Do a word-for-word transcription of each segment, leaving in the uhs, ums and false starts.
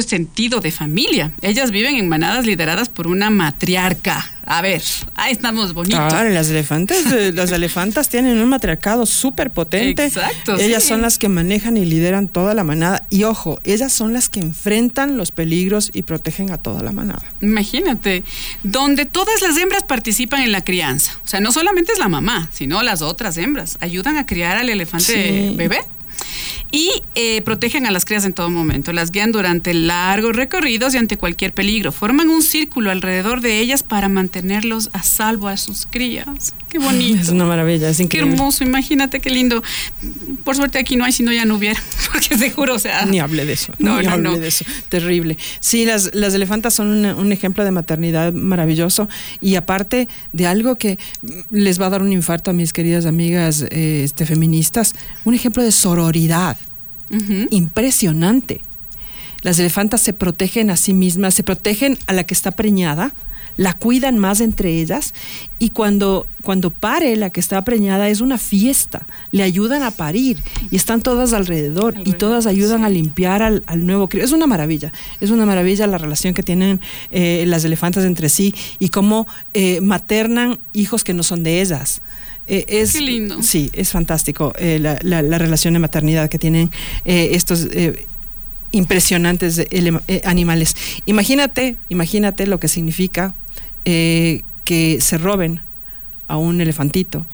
sentido de familia. Ellas viven en manadas lideradas por una matriarca. A ver, ahí estamos bonitos. Claro, las elefantes, las elefantas tienen un matriarcado súper potente. Exacto. Ellas sí. son las que manejan y lideran toda la manada. Y ojo, ellas son las que enfrentan los peligros y protegen a toda la manada. Imagínate, donde todas las hembras participan en la crianza. O sea, no solamente es la mamá, sino las otras hembras. Ayudan a criar al elefante Sí. bebé. Y eh, protegen a las crías en todo momento, las guían durante largos recorridos y ante cualquier peligro. Forman un círculo alrededor de ellas para mantenerlos a salvo a sus crías. Qué bonito. Es una maravilla, es Qué increíble. hermoso, imagínate qué lindo. Por suerte aquí no hay, si no ya no hubiera, porque seguro, o sea... Ni hable de eso, No, ni no, hable no. de eso. Terrible. Sí, las, las elefantas son un, un ejemplo de maternidad maravilloso y aparte de algo que les va a dar un infarto a mis queridas amigas eh, este, feministas, un ejemplo de sororidad. Uh-huh. Impresionante. Las elefantas se protegen a sí mismas, se protegen a la que está preñada, la cuidan más entre ellas y cuando, cuando pare la que está preñada es una fiesta, le ayudan a parir y están todas alrededor, alrededor y todas ayudan sí. a limpiar al, al nuevo crío. Es una maravilla, es una maravilla la relación que tienen eh, las elefantas entre sí y cómo eh, maternan hijos que no son de ellas. Eh, es, Qué lindo. Sí, es fantástico eh, la, la, la relación de maternidad que tienen eh, estos eh, impresionantes ele- eh, animales. Imagínate, imagínate lo que significa eh, que se roben a un elefantito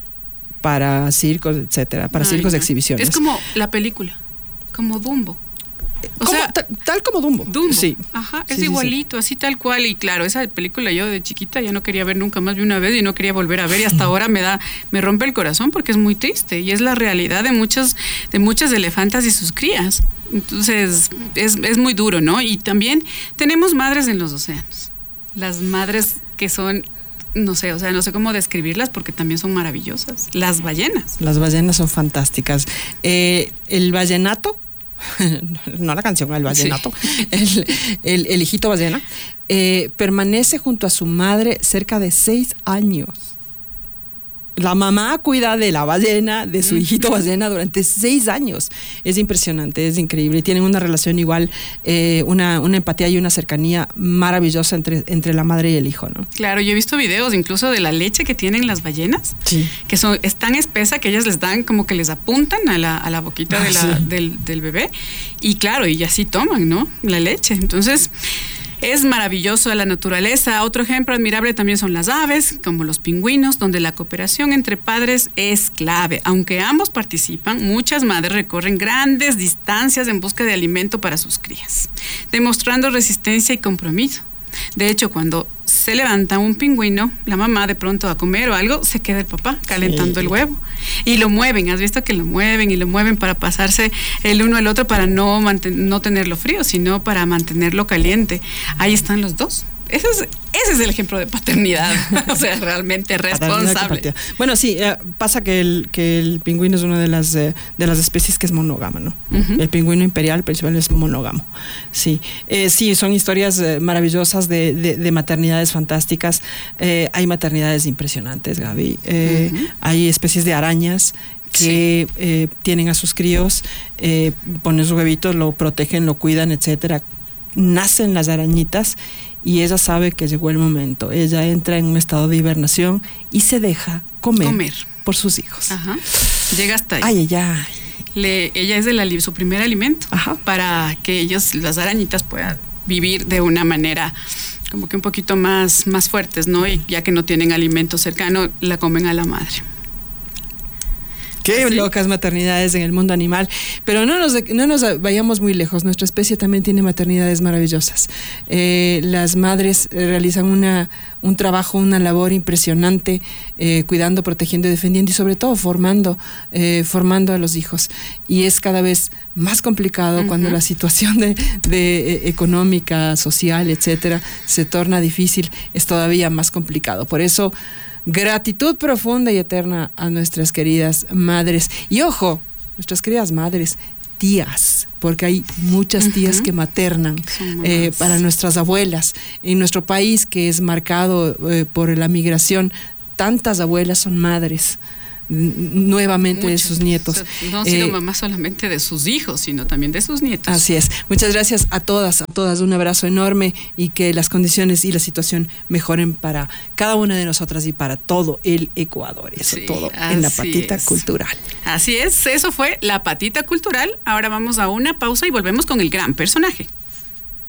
para circos, etcétera, para Ay, circos de exhibiciones. Es como la película, como Dumbo. O ¿Cómo? sea, Ta- tal como Dumbo. Dumbo. Sí. Ajá, es sí, igualito, sí, sí. así tal cual. Y claro, esa película yo de chiquita ya no quería ver nunca más, vi una vez y no quería volver a ver. Y hasta ahora me da, me rompe el corazón porque es muy triste. Y es la realidad de muchas, de muchas elefantas y sus crías. Entonces, es, es muy duro, ¿no? Y también tenemos madres en los océanos. Las madres que son, no sé, o sea, no sé cómo describirlas porque también son maravillosas. Las ballenas. Las ballenas son fantásticas. Eh, el vallenato, no la canción, el vallenato, sí. el, el, el hijito ballena, eh, permanece junto a su madre cerca de seis años. La mamá cuida de la ballena, de su hijito ballena durante seis años. Es impresionante, es increíble. Y tienen una relación igual, eh, una, una empatía y una cercanía maravillosa entre, entre la madre y el hijo, ¿no? Claro, yo he visto videos incluso de la leche que tienen las ballenas, sí. que son, es tan espesa que ellas les dan como que les apuntan a la, a la boquita ah, de la, sí. del, del bebé. Y claro, y así toman, ¿no? La leche. Entonces... es maravilloso la naturaleza. Otro ejemplo admirable también son las aves, como los pingüinos, donde la cooperación entre padres es clave. Aunque ambos participan, muchas madres recorren grandes distancias en busca de alimento para sus crías, demostrando resistencia y compromiso. De hecho, cuando se levanta un pingüino, la mamá de pronto a comer o algo, se queda el papá calentando sí. el huevo. Y lo mueven, has visto que lo mueven y lo mueven para pasarse el uno al otro para no, manten- no tenerlo frío, sino para mantenerlo caliente. Ahí están los dos. Ese es, ese es el ejemplo de paternidad, o sea, realmente responsable. Bueno, sí, eh, pasa que el, que el pingüino es una de las, eh, de las especies que es monógama, ¿no? Uh-huh. El pingüino imperial principalmente es monógamo. Sí, eh, sí, son historias eh, maravillosas de, de, de maternidades fantásticas. Eh, hay maternidades impresionantes, Gaby. Eh, uh-huh. Hay especies de arañas que sí. eh, tienen a sus críos, eh, ponen sus huevitos, lo protegen, lo cuidan, etcétera. Nacen las arañitas y ella sabe que llegó el momento. Ella entra en un estado de hibernación y se deja comer, comer. por sus hijos. Ajá. Llega hasta ahí. Ay, ella. Le, ella es el, su primer alimento. Ajá. Para que ellos, las arañitas, puedan vivir de una manera como que un poquito más, más fuertes, ¿no? Y ya que no tienen alimento cercano, la comen a la madre. Qué ¿Sí? locas maternidades en el mundo animal. Pero no nos, no nos vayamos muy lejos. Nuestra especie también tiene maternidades maravillosas. Eh, las madres realizan una, un trabajo, una labor impresionante, eh, cuidando, protegiendo y defendiendo y sobre todo formando, eh, formando a los hijos. Y es cada vez más complicado uh-huh. cuando la situación de, de eh, económica, social, etcétera, se torna difícil. Es todavía más complicado. Por eso, gratitud profunda y eterna a nuestras queridas madres. Y ojo, nuestras queridas madres, tías, porque hay muchas tías uh-huh. que maternan eh, para nuestras abuelas. En nuestro país, que es marcado eh, por la migración, tantas abuelas son madres. nuevamente Mucho. de sus nietos. No ha sido eh, mamá solamente de sus hijos, sino también de sus nietos. Así es. Muchas gracias a todas, a todas. Un abrazo enorme y que las condiciones y la situación mejoren para cada una de nosotras y para todo el Ecuador. Eso sí, todo en La Patita es. Cultural. Así es, eso fue La Patita Cultural. Ahora vamos a una pausa y volvemos con el gran personaje.